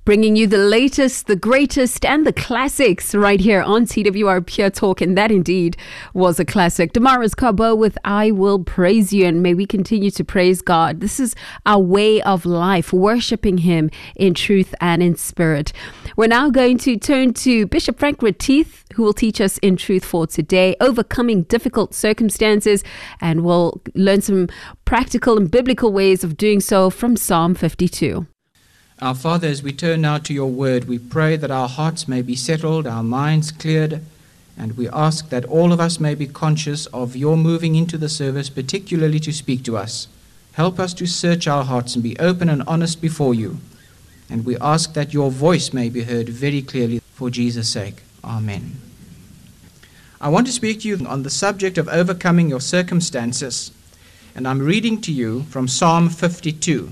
bringing you the latest, the greatest, and the classics right here on TWR Pure Talk. And that indeed was a classic. Damaris Cabo with I Will Praise You. And may we continue to praise God. This is our way of life, worshiping Him in truth and in spirit. We're now going to turn to Bishop Frank Retief, who will teach us in truth for today, overcoming difficult circumstances, and we'll learn some practical and biblical ways of doing so from Psalm 52. Our Father, as we turn now to your word, we pray that our hearts may be settled, our minds cleared, and we ask that all of us may be conscious of your moving into the service, particularly to speak to us. Help us to search our hearts and be open and honest before you. And we ask that your voice may be heard very clearly for Jesus' sake. Amen. I want to speak to you on the subject of overcoming your circumstances. And I'm reading to you from Psalm 52.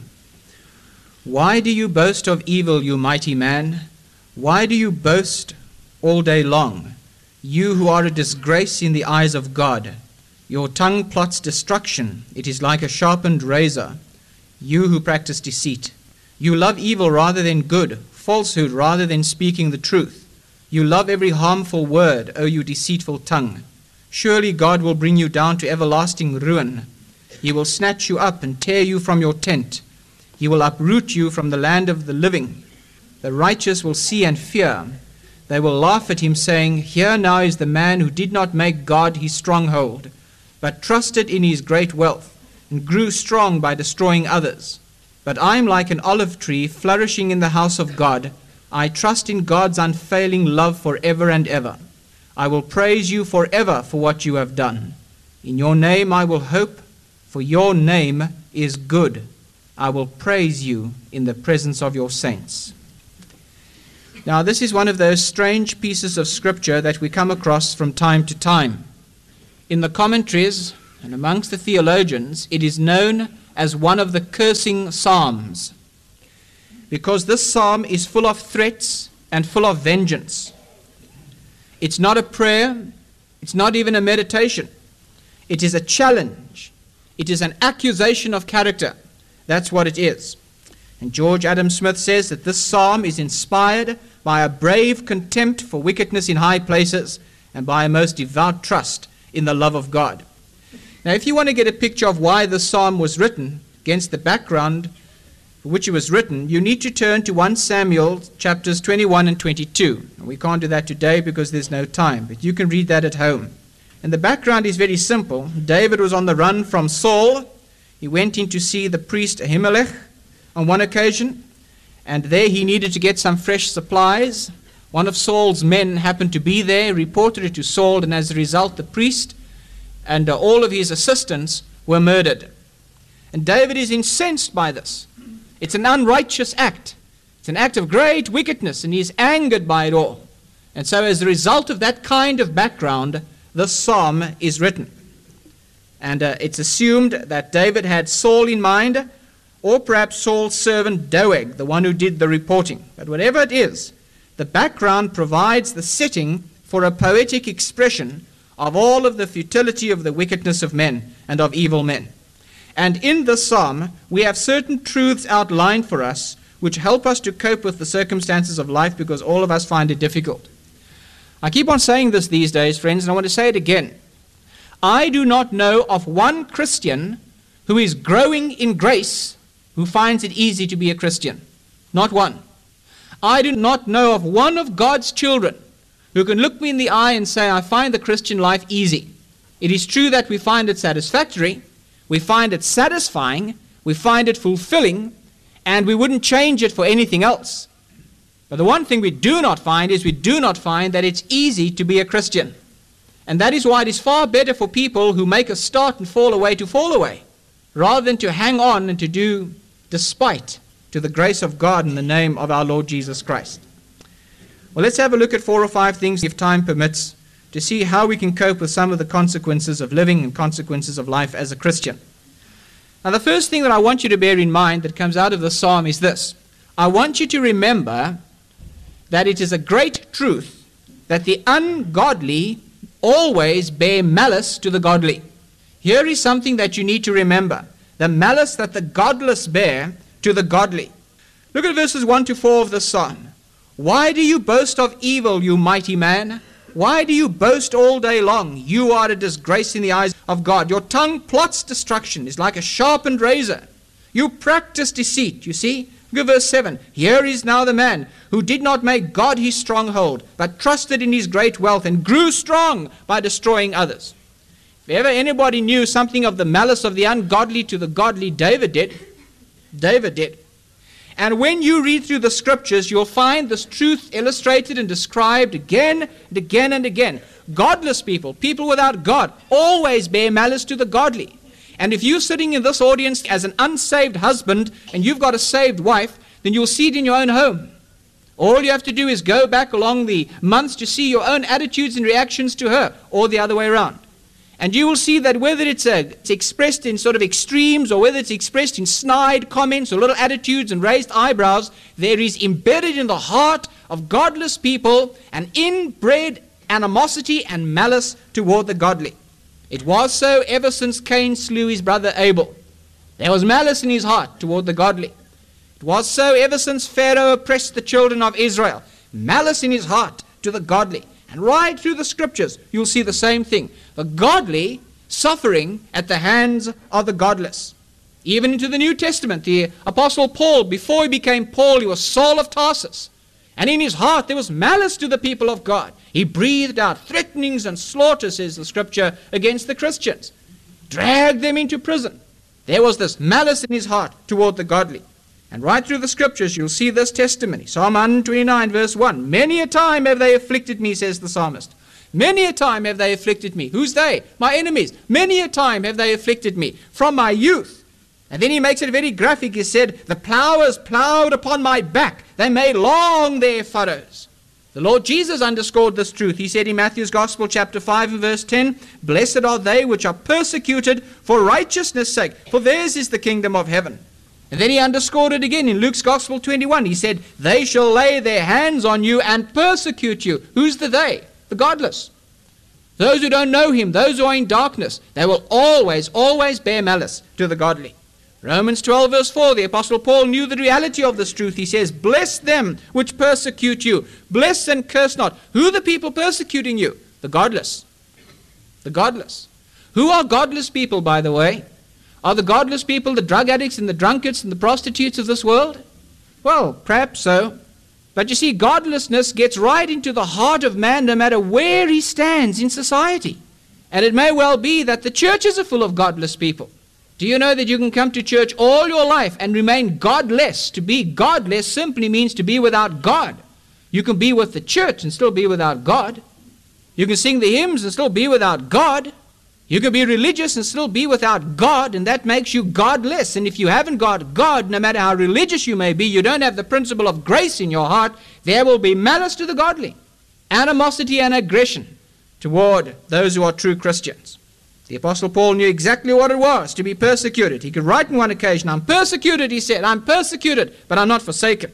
Why do you boast of evil, you mighty man? Why do you boast all day long, you who are a disgrace in the eyes of God? Your tongue plots destruction. It is like a sharpened razor. You who practice deceit. You love evil rather than good, falsehood rather than speaking the truth. You love every harmful word, O you deceitful tongue. Surely God will bring you down to everlasting ruin. He will snatch you up and tear you from your tent. He will uproot you from the land of the living. The righteous will see and fear. They will laugh at him, saying, Here now is the man who did not make God his stronghold, but trusted in his great wealth, and grew strong by destroying others. But I am like an olive tree flourishing in the house of God. I trust in God's unfailing love forever and ever. I will praise you forever for what you have done. In your name I will hope, for your name is good. I will praise you in the presence of your saints. Now, this is one of those strange pieces of scripture that we come across from time to time. In the commentaries and amongst the theologians, it is known as one of the cursing psalms, because this psalm is full of threats and full of vengeance. It's not a prayer. It's not even a meditation. It is a challenge. It is an accusation of character. That's what it is. And George Adam Smith says that this psalm is inspired by a brave contempt for wickedness in high places and by a most devout trust in the love of God. Now, if you want to get a picture of why this psalm was written against the background for which it was written, you need to turn to 1 Samuel chapters 21 and 22. And we can't do that today because there's no time, but you can read that at home. And the background is very simple. David was on the run from Saul. He went in to see the priest Ahimelech on one occasion, and there he needed to get some fresh supplies. One of Saul's men happened to be there, reported it to Saul, and as a result the priest and all of his assistants were murdered. And David is incensed by this. It's an unrighteous act. It's an act of great wickedness, and he is angered by it all. And so as a result of that kind of background, the psalm is written. And it's assumed that David had Saul in mind, or perhaps Saul's servant Doeg, the one who did the reporting. But whatever it is, the background provides the setting for a poetic expression of all of the futility of the wickedness of men and of evil men. And in the psalm, we have certain truths outlined for us which help us to cope with the circumstances of life, because all of us find it difficult. I keep on saying this these days, friends, and I want to say it again. I do not know of one Christian who is growing in grace who finds it easy to be a Christian. Not one. I do not know of one of God's children who can look me in the eye and say, I find the Christian life easy. It is true that we find it satisfactory, we find it satisfying, we find it fulfilling, and we wouldn't change it for anything else. But the one thing we do not find is we do not find that it's easy to be a Christian. And that is why it is far better for people who make a start and fall away, rather than to hang on and to do despite to the grace of God in the name of our Lord Jesus Christ. Well, let's have a look at 4 or 5 things, if time permits, to see how we can cope with some of the consequences of living and consequences of life as a Christian. Now, the first thing that I want you to bear in mind that comes out of the psalm is this. I want you to remember that it is a great truth that the ungodly always bear malice to the godly. Here is something that you need to remember. The malice that the godless bear to the godly. Look at verses 1 to 4 of the psalm. Why do you boast of evil, you mighty man? Why do you boast all day long? You are a disgrace in the eyes of God. Your tongue plots destruction, is like a sharpened razor. You practice deceit, you see. Look at verse 7. Here is now the man who did not make God his stronghold, but trusted in his great wealth and grew strong by destroying others. If ever anybody knew something of the malice of the ungodly to the godly, David did. David did. And when you read through the scriptures, you'll find this truth illustrated and described again and again and again. Godless people, people without God, always bear malice to the godly. And if you're sitting in this audience as an unsaved husband and you've got a saved wife, then you'll see it in your own home. All you have to do is go back along the months to see your own attitudes and reactions to her, or the other way around. And you will see that whether it's expressed in sort of extremes or whether it's expressed in snide comments or little attitudes and raised eyebrows, there is embedded in the heart of godless people an inbred animosity and malice toward the godly. It was so ever since Cain slew his brother Abel. There was malice in his heart toward the godly. It was so ever since Pharaoh oppressed the children of Israel. Malice in his heart to the godly. And right through the scriptures, you'll see the same thing. The godly suffering at the hands of the godless. Even into the New Testament, the Apostle Paul, before he became Paul, he was Saul of Tarsus. And in his heart there was malice to the people of God. He breathed out threatenings and slaughter, says the scripture, against the Christians. Dragged them into prison. There was this malice in his heart toward the godly. And right through the scriptures, you'll see this testimony. Psalm 129, verse 1. Many a time have they afflicted me, says the psalmist. Many a time have they afflicted me. Who's they? My enemies. Many a time have they afflicted me from my youth. And then he makes it very graphic. He said, the plowers plowed upon my back. They made long their furrows. The Lord Jesus underscored this truth. He said in Matthew's Gospel, chapter 5 and verse 10, Blessed are they which are persecuted for righteousness' sake, for theirs is the kingdom of heaven. And then he underscored it again in Luke's Gospel 21. He said, they shall lay their hands on you and persecute you. Who's the they? The godless. Those who don't know him, those who are in darkness, they will always, always bear malice to the godly. Romans 12 verse 4, the Apostle Paul knew the reality of this truth. He says, bless them which persecute you. Bless and curse not. Who are the people persecuting you? The godless. The godless. Who are godless people, by the way? Are the godless people the drug addicts and the drunkards and the prostitutes of this world? Well, perhaps so. But you see, godlessness gets right into the heart of man no matter where he stands in society. And it may well be that the churches are full of godless people. Do you know that you can come to church all your life and remain godless? To be godless simply means to be without God. You can be with the church and still be without God. You can sing the hymns and still be without God. You can be religious and still be without God, and that makes you godless. And if you haven't got God, no matter how religious you may be, you don't have the principle of grace in your heart, there will be malice to the godly, animosity and aggression toward those who are true Christians. The Apostle Paul knew exactly what it was to be persecuted. He could write on one occasion, I'm persecuted, he said, I'm persecuted, but I'm not forsaken.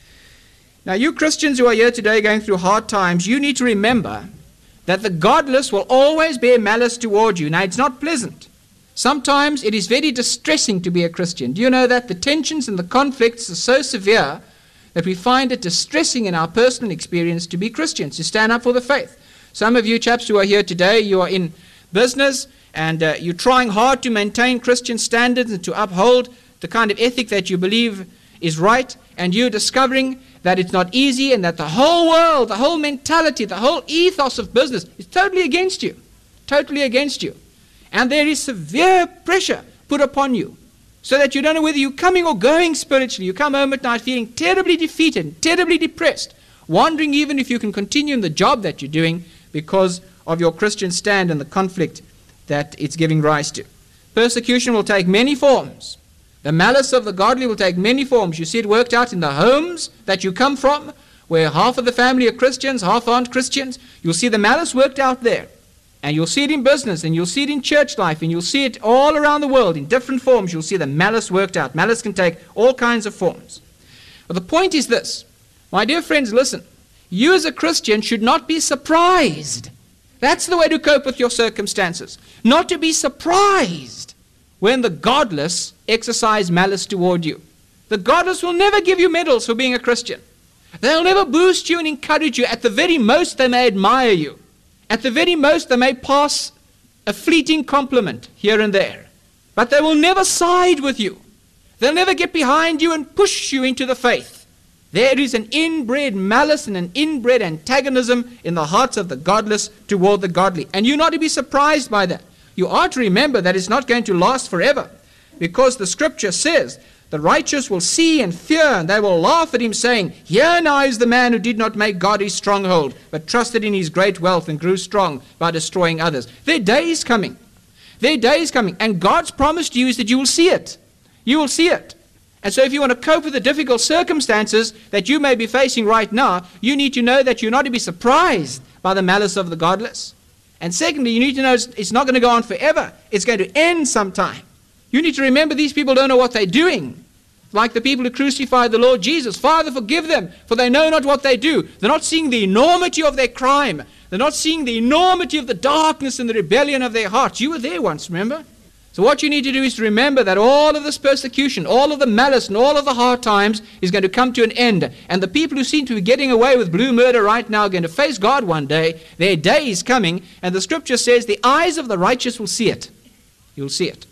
Now, you Christians who are here today going through hard times, you need to remember that the godless will always bear malice toward you. Now, it's not pleasant. Sometimes it is very distressing to be a Christian. Do you know that the tensions and the conflicts are so severe that we find it distressing in our personal experience to be Christians, to stand up for the faith? Some of you chaps who are here today, you are in business and you're trying hard to maintain Christian standards and to uphold the kind of ethic that you believe is right, and you're discovering that it's not easy and that the whole world, the whole mentality, the whole ethos of business is totally against you. Totally against you. And there is severe pressure put upon you so that you don't know whether you're coming or going spiritually. You come home at night feeling terribly defeated, terribly depressed, wondering even if you can continue in the job that you're doing because of your Christian stand and the conflict that it's giving rise to. Persecution will take many forms. The malice of the godly will take many forms. You see it worked out in the homes that you come from, where half of the family are Christians, half aren't Christians. You'll see the malice worked out there. And you'll see it in business, and you'll see it in church life, and you'll see it all around the world in different forms. You'll see the malice worked out. Malice can take all kinds of forms. But the point is this. My dear friends, listen. You as a Christian should not be surprised. That's the way to cope with your circumstances. Not to be surprised when the godless exercise malice toward you. The godless will never give you medals for being a Christian. They'll never boost you and encourage you. At the very most, they may admire you. At the very most, they may pass a fleeting compliment here and there. But they will never side with you. They'll never get behind you and push you into the faith. There is an inbred malice and an inbred antagonism in the hearts of the godless toward the godly. And you're not to be surprised by that. You are to remember that it's not going to last forever, because the scripture says, the righteous will see and fear, and they will laugh at him, saying, here now is the man who did not make God his stronghold, but trusted in his great wealth and grew strong by destroying others. Their day is coming. Their day is coming. And God's promise to you is that you will see it. You will see it. And so if you want to cope with the difficult circumstances that you may be facing right now, you need to know that you're not to be surprised by the malice of the godless. And secondly, you need to know it's not going to go on forever. It's going to end sometime. You need to remember these people don't know what they're doing. Like the people who crucified the Lord Jesus. Father, forgive them, for they know not what they do. They're not seeing the enormity of their crime. They're not seeing the enormity of the darkness and the rebellion of their hearts. You were there once, remember? So what you need to do is to remember that all of this persecution, all of the malice and all of the hard times is going to come to an end. And the people who seem to be getting away with blue murder right now are going to face God one day. Their day is coming. And the scripture says the eyes of the righteous will see it. You'll see it.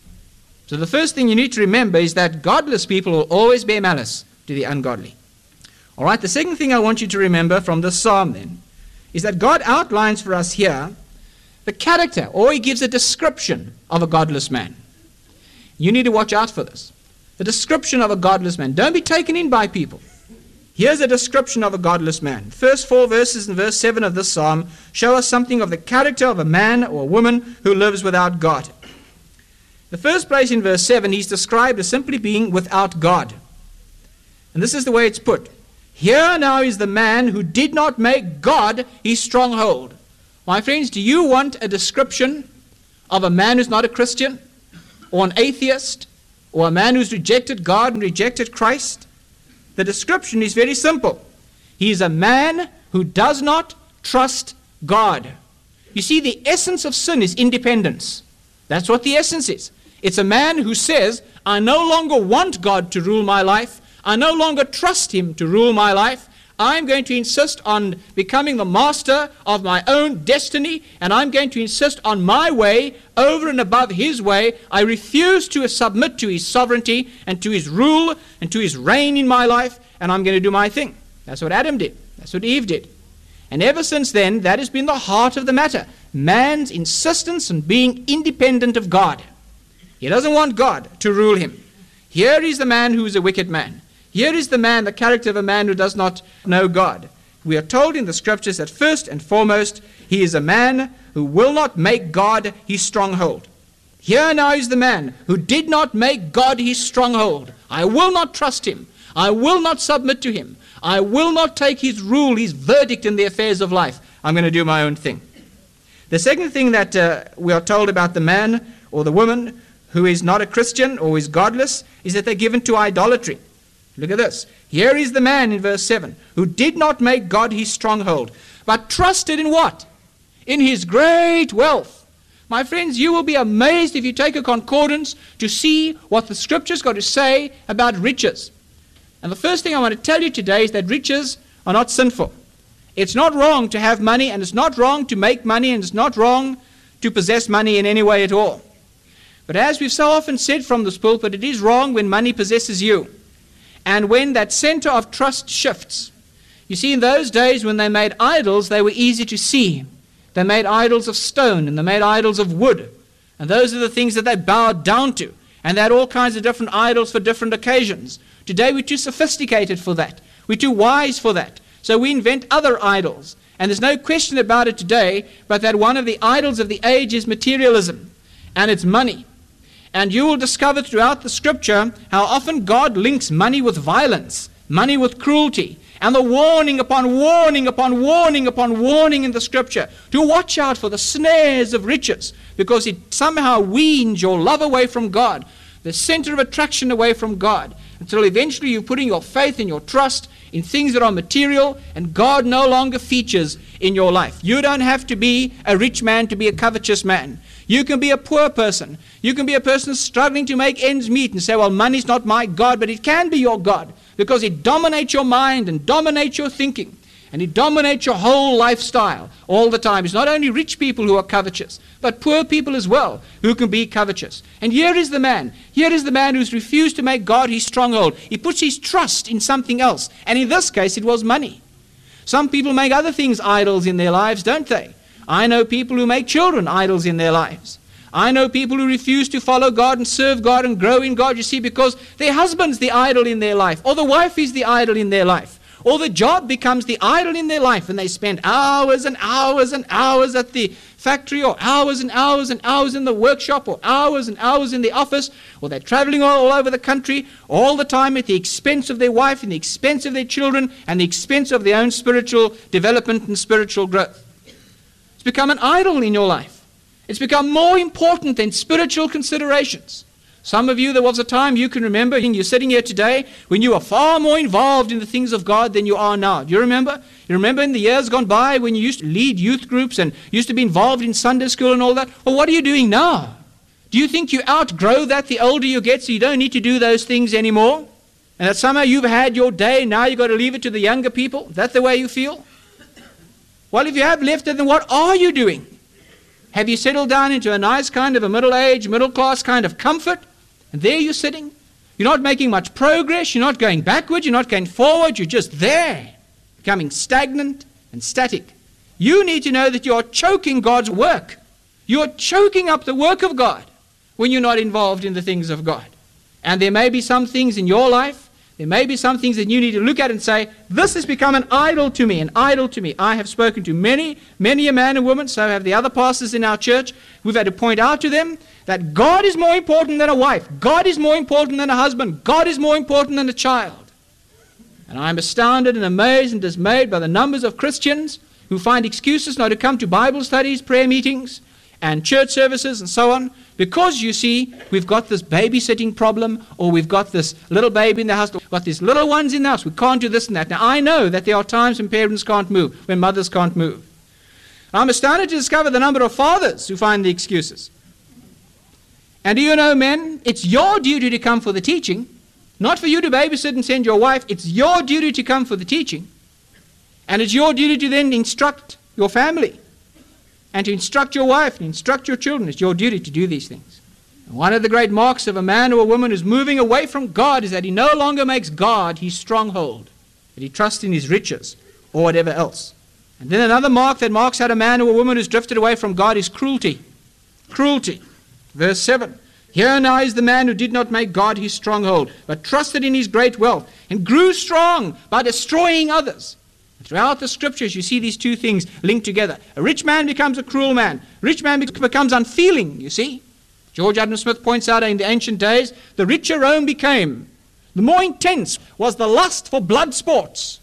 So the first thing you need to remember is that godless people will always bear malice to the ungodly. All right, the second thing I want you to remember from this psalm then is that God outlines for us here the character, or he gives a description of a godless man. You need to watch out for this. The description of a godless man. Don't be taken in by people. Here's a description of a godless man. First 4 verses and verse 7 of this psalm show us something of the character of a man or a woman who lives without God. The first place in verse 7, he's described as simply being without God. And this is the way it's put. Here now is the man who did not make God his stronghold. My friends, do you want a description of a man who's not a Christian, or an atheist, or a man who's rejected God and rejected Christ? The description is very simple. He is a man who does not trust God. You see, the essence of sin is independence. That's what the essence is. It's a man who says, I no longer want God to rule my life. I no longer trust him to rule my life. I'm going to insist on becoming the master of my own destiny, and I'm going to insist on my way over and above his way. I refuse to submit to his sovereignty and to his rule and to his reign in my life, and I'm going to do my thing. That's what Adam did. That's what Eve did. And ever since then, that has been the heart of the matter. Man's insistence on being independent of God. He doesn't want God to rule him. Here is the man who is a wicked man. Here is the man, the character of a man who does not know God. We are told in the scriptures that first and foremost, he is a man who will not make God his stronghold. Here now is the man who did not make God his stronghold. I will not trust him. I will not submit to him. I will not take his rule, his verdict in the affairs of life. I'm going to do my own thing. The second thing that we are told about the man or the woman who is not a Christian or is godless is that they're given to idolatry. Look at this. Here is the man in verse 7 who did not make God his stronghold, but trusted in what? In his great wealth. My friends, you will be amazed if you take a concordance to see what the scripture's got to say about riches. And the first thing I want to tell you today is that riches are not sinful. It's not wrong to have money, and it's not wrong to make money, and it's not wrong to possess money in any way at all. But as we've so often said from this pulpit, it is wrong when money possesses you. And when that center of trust shifts. You see, in those days when they made idols, they were easy to see. They made idols of stone, and they made idols of wood. And those are the things that they bowed down to. And they had all kinds of different idols for different occasions. Today we're too sophisticated for that. We're too wise for that. So we invent other idols. And there's no question about it today, but that one of the idols of the age is materialism. And it's money. And you will discover throughout the scripture how often God links money with violence, money with cruelty, and the warning upon warning upon warning upon warning in the scripture to watch out for the snares of riches, because it somehow weans your love away from God, the center of attraction away from God. until eventually you're putting your faith and your trust in things that are material, and God no longer features in your life. You don't have to be a rich man to be a covetous man. You can be a poor person. You can be a person struggling to make ends meet and say, well, money's not my God, but it can be your God because it dominates your mind and dominates your thinking. And it dominates your whole lifestyle all the time. It's not only rich people who are covetous, but poor people as well who can be covetous. And here is the man. Here is the man who's refused to make God his stronghold. He puts his trust in something else. And in this case, it was money. Some people make other things idols in their lives, don't they? I know people who make children idols in their lives. I know people who refuse to follow God and serve God and grow in God, you see, because their husband's the idol in their life, or the wife is the idol in their life. Or the job becomes the idol in their life, and they spend hours and hours and hours at the factory, or hours and hours and hours in the workshop, or hours and hours in the office, or they're traveling all over the country all the time at the expense of their wife and the expense of their children and the expense of their own spiritual development and spiritual growth. It's become an idol in your life. It's become more important than spiritual considerations. Some of you, there was a time you can remember, and you're sitting here today, when you were far more involved in the things of God than you are now. Do you remember? You remember in the years gone by when you used to lead youth groups and used to be involved in Sunday school and all that? Well, what are you doing now? Do you think you outgrow that the older you get, so you don't need to do those things anymore? And that somehow you've had your day, now you've got to leave it to the younger people? That's the way you feel? Well, if you have left it, then what are you doing? Have you settled down into a nice kind of a middle-aged, middle-class kind of comfort? And there you're sitting. You're not making much progress. You're not going backward. You're not going forward. You're just there, becoming stagnant and static. You need to know that you're choking God's work. You're choking up the work of God when you're not involved in the things of God. And there may be some things in your life, there may be some things that you need to look at and say, this has become an idol to me, an idol to me. I have spoken to many a man and woman, so have the other pastors in our church. We've had to point out to them that God is more important than a wife. God is more important than a husband. God is more important than a child. And I'm astounded and amazed and dismayed by the numbers of Christians who find excuses not to come to Bible studies, prayer meetings, and church services and so on, because, you see, we've got this babysitting problem, or we've got this little baby in the house, we've got these little ones in the house, we can't do this and that. Now, I know that there are times when parents can't move, when mothers can't move. I'm astounded to discover the number of fathers who find the excuses. And do you know, men, it's your duty to come for the teaching, not for you to babysit and send your wife. It's your duty to come for the teaching. And it's your duty to then instruct your family, and to instruct your wife, and instruct your children. It's your duty to do these things. And one of the great marks of a man or a woman who's moving away from God is that he no longer makes God his stronghold, but he trusts in his riches or whatever else. And then another mark that marks out a man or a woman who's drifted away from God is cruelty. Cruelty. Verse 7. Here now is the man who did not make God his stronghold, but trusted in his great wealth, and grew strong by destroying others. Throughout the scriptures, you see these two things linked together. A rich man becomes a cruel man. A rich man becomes unfeeling, you see. George Adam Smith points out in the ancient days, the richer Rome became, the more intense was the lust for blood sports.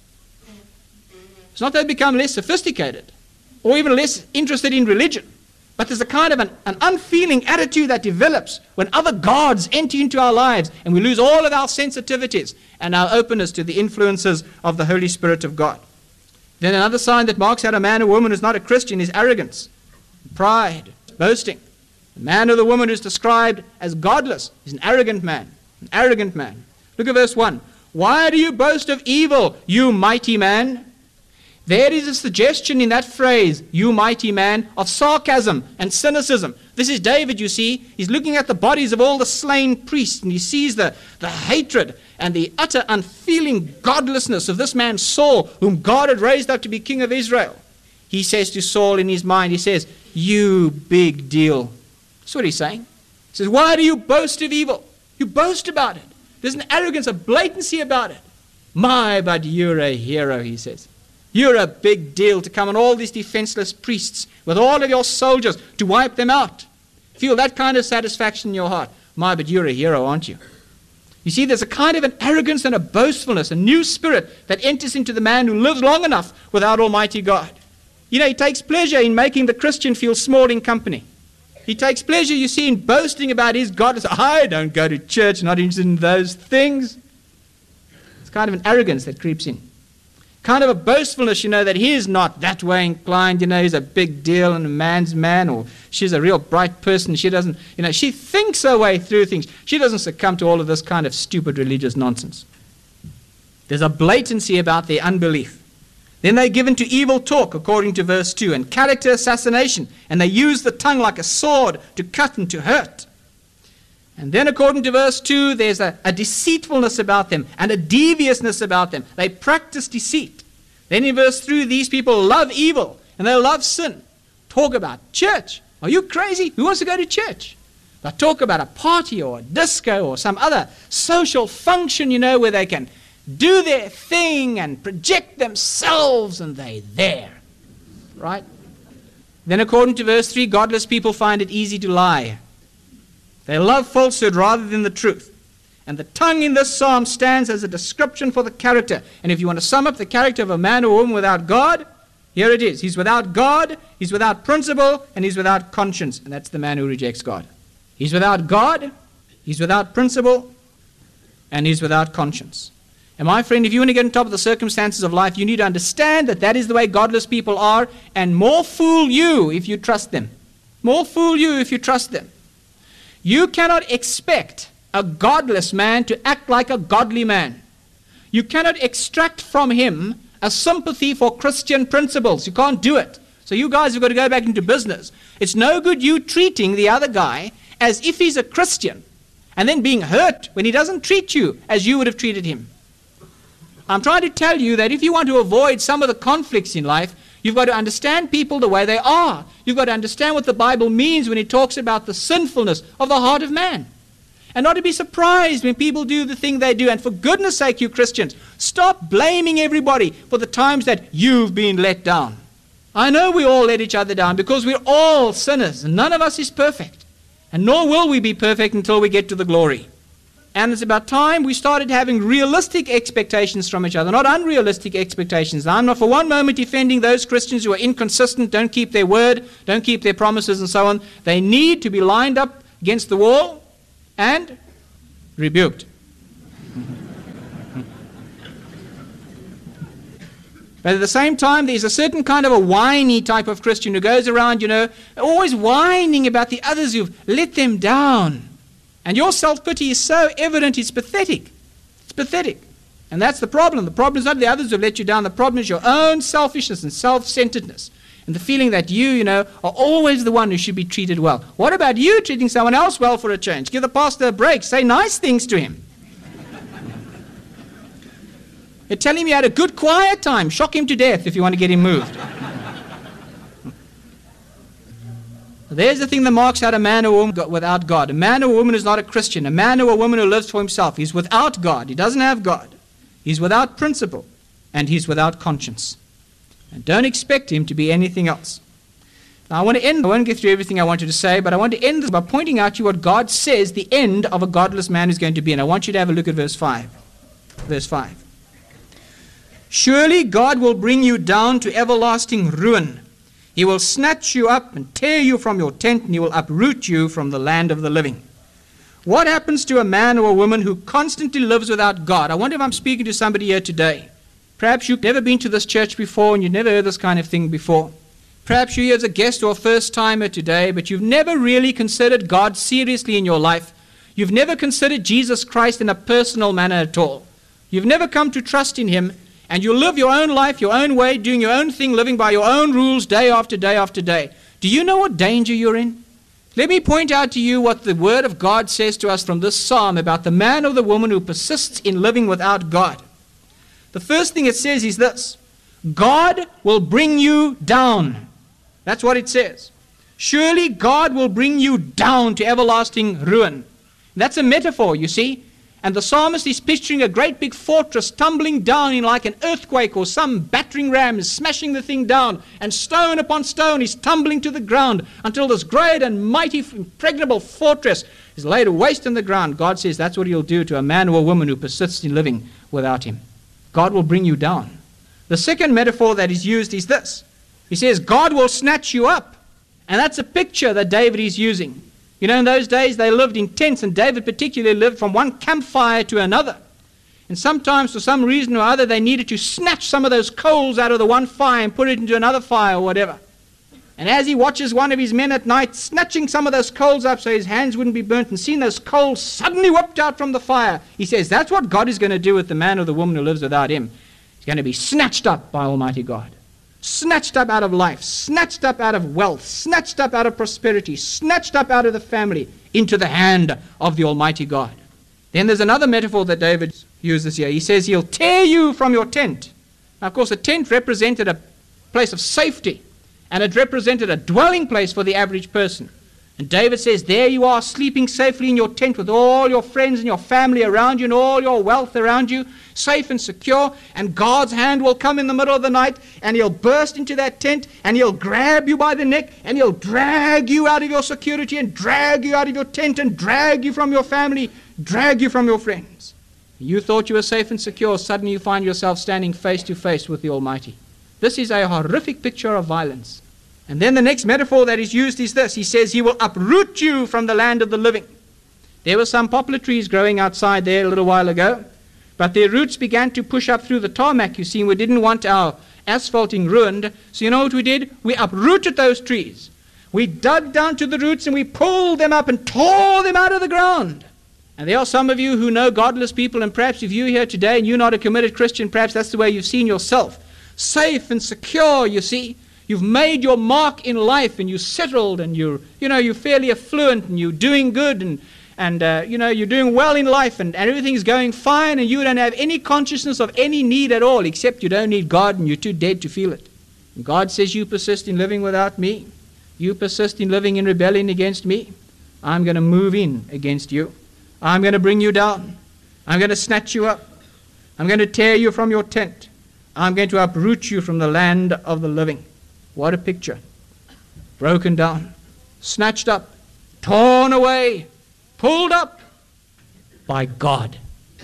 It's not that they become less sophisticated or even less interested in religion, but there's a kind of an unfeeling attitude that develops when other gods enter into our lives and we lose all of our sensitivities and our openness to the influences of the Holy Spirit of God. Then another sign that marks out a man or woman who's not a Christian is arrogance, pride, boasting. The man or the woman who's described as godless is an arrogant man. An arrogant man. Look at verse 1. Why do you boast of evil, you mighty man? There is a suggestion in that phrase, you mighty man, of sarcasm and cynicism. This is David, you see. He's looking at the bodies of all the slain priests, and he sees the hatred and the utter unfeeling godlessness of this man Saul, whom God had raised up to be king of Israel. He says to Saul in his mind, he says, you big deal. That's what he's saying. He says, why do you boast of evil? You boast about it. There's an arrogance, a blatancy about it. My, but you're a hero, he says. You're a big deal to come on all these defenseless priests with all of your soldiers to wipe them out. Feel that kind of satisfaction in your heart. My, but you're a hero, aren't you? You see, there's a kind of an arrogance and a boastfulness, a new spirit that enters into the man who lives long enough without Almighty God. You know, he takes pleasure in making the Christian feel small in company. He takes pleasure, you see, in boasting about his godless. I don't go to church, not interested in those things. kind of an arrogance that creeps in. Kind of a boastfulness, that he is not that way inclined, he's a big deal and a man's man, or she's a real bright person. She doesn't, she thinks her way through things. She doesn't succumb to all of this kind of stupid religious nonsense. There's a blatancy about their unbelief. Then they're given to evil talk, according to verse 2, and character assassination, and they use the tongue like a sword to cut and to hurt. And then according to verse 2, there's a deceitfulness about them and a deviousness about them. They practice deceit. Then in verse 3, these people love evil and they love sin. Talk about church. Are you crazy? Who wants to go to church? They talk about a party or a disco or some other social function, where they can do their thing and project themselves and they're there. Right? Then according to verse 3, godless people find it easy to lie. They love falsehood rather than the truth. And the tongue in this psalm stands as a description for the character. And if you want to sum up the character of a man or woman without God, here it is. He's without God, he's without principle, and he's without conscience. And that's the man who rejects God. He's without God, he's without principle, and he's without conscience. And my friend, if you want to get on top of the circumstances of life, you need to understand that that is the way godless people are, and more fool you if you trust them. More fool you if you trust them. You cannot expect a godless man to act like a godly man. You cannot extract from him a sympathy for Christian principles. You can't do it. So you guys have got to go back into business. It's no good you treating the other guy as if he's a Christian and then being hurt when he doesn't treat you as you would have treated him. I'm trying to tell you that if you want to avoid some of the conflicts in life, you've got to understand people the way they are. You've got to understand what the Bible means when it talks about the sinfulness of the heart of man. And not to be surprised when people do the thing they do. And for goodness sake, you Christians, stop blaming everybody for the times that you've been let down. I know we all let each other down because we're all sinners and none of us is perfect. And nor will we be perfect until we get to the glory. And it's about time we started having realistic expectations from each other, not unrealistic expectations. I'm not for one moment defending those Christians who are inconsistent, don't keep their word, don't keep their promises and so on. They need to be lined up against the wall and rebuked. But at the same time, there's a certain kind of a whiny type of Christian who goes around, always whining about the others who've let them down. And your self-pity is so evident, it's pathetic. It's pathetic. And that's the problem. The problem is not the others who have let you down. The problem is your own selfishness and self-centeredness. And the feeling that you, are always the one who should be treated well. What about you treating someone else well for a change? Give the pastor a break. Say nice things to him. You tell him you had a good quiet time. Shock him to death if you want to get him moved. There's the thing that marks out a man or woman without God. A man or woman is not a Christian. A man or a woman who lives for himself. He's without God. He doesn't have God. He's without principle. And he's without conscience. And don't expect him to be anything else. Now I want to end. I won't get through everything I wanted to say, but I want to end this by pointing out to you what God says the end of a godless man is going to be. And I want you to have a look at verse 5. Verse 5. Surely God will bring you down to everlasting ruin. He will snatch you up and tear you from your tent, and he will uproot you from the land of the living. What happens to a man or a woman who constantly lives without God? I wonder if I'm speaking to somebody here today. Perhaps you've never been to this church before and you've never heard this kind of thing before. Perhaps you're here as a guest or a first-timer today, but you've never really considered God seriously in your life. You've never considered Jesus Christ in a personal manner at all. You've never come to trust in him. And you live your own life, your own way, doing your own thing, living by your own rules day after day after day. Do you know what danger you're in? Let me point out to you what the Word of God says to us from this psalm about the man or the woman who persists in living without God. The first thing it says is this: God will bring you down. That's what it says. Surely God will bring you down to everlasting ruin. That's a metaphor, you see. And the psalmist is picturing a great big fortress tumbling down in like an earthquake, or some battering ram is smashing the thing down, and stone upon stone is tumbling to the ground until this great and mighty impregnable fortress is laid waste in the ground. God says that's what he'll do to a man or a woman who persists in living without him. God will bring you down. The second metaphor that is used is this. He says God will snatch you up. And that's a picture that David is using. In those days they lived in tents, and David particularly lived from one campfire to another. And sometimes, for some reason or other, they needed to snatch some of those coals out of the one fire and put it into another fire or whatever. And as he watches one of his men at night snatching some of those coals up so his hands wouldn't be burnt, and seeing those coals suddenly whipped out from the fire, he says, that's what God is going to do with the man or the woman who lives without him. He's going to be snatched up by Almighty God. Snatched up out of life, snatched up out of wealth, snatched up out of prosperity, snatched up out of the family into the hand of the Almighty God. Then there's another metaphor that David uses here. He says he'll tear you from your tent. Now, of course, a tent represented a place of safety, and it represented a dwelling place for the average person. And David says, there you are, sleeping safely in your tent with all your friends and your family around you and all your wealth around you, safe and secure, and God's hand will come in the middle of the night, and he'll burst into that tent, and he'll grab you by the neck, and he'll drag you out of your security, and drag you out of your tent, and drag you from your family, drag you from your friends. You thought you were safe and secure. Suddenly you find yourself standing face to face with the Almighty. This is a horrific picture of violence. And then the next metaphor that is used is this. He says he will uproot you from the land of the living. There were some poplar trees growing outside there a little while ago, but their roots began to push up through the tarmac, you see. We didn't want our asphalting ruined, so you know what we did? We uprooted those trees. We dug down to the roots and we pulled them up and tore them out of the ground. And there are some of you who know godless people, and perhaps if you're here today and you're not a committed Christian, perhaps that's the way you've seen yourself. Safe and secure, you see. You've made your mark in life, and you're settled, and you're fairly affluent, and you're doing good, and you're doing well in life, and everything's going fine, and you don't have any consciousness of any need at all, except you don't need God, and you're too dead to feel it. And God says, you persist in living without me. You persist in living in rebellion against me. I'm going to move in against you. I'm going to bring you down. I'm going to snatch you up. I'm going to tear you from your tent. I'm going to uproot you from the land of the living. What a picture. Broken down, snatched up, torn away, pulled up by God.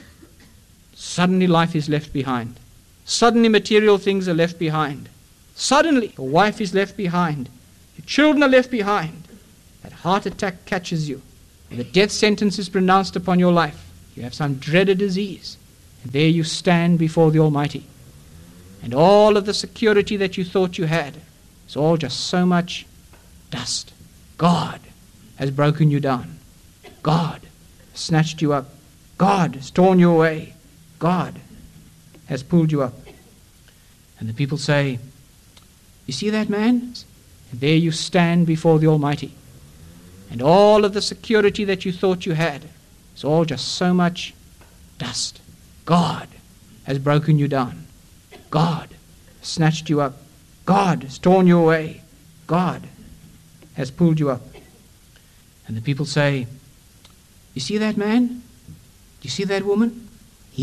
Suddenly life is left behind. Suddenly material things are left behind. Suddenly your wife is left behind. Your children are left behind. That heart attack catches you. And the death sentence is pronounced upon your life. You have some dreaded disease. And there you stand before the Almighty. And all of the security that you thought you had, it's all just so much dust. God has broken you down. God has snatched you up. God has torn you away. God has pulled you up. And the people say, you see that man? And there you stand before the Almighty. And all of the security that you thought you had, it's all just so much dust. God has broken you down. God has snatched you up. God has torn you away. God has pulled you up. And the people say, you see that man? Do you see that woman?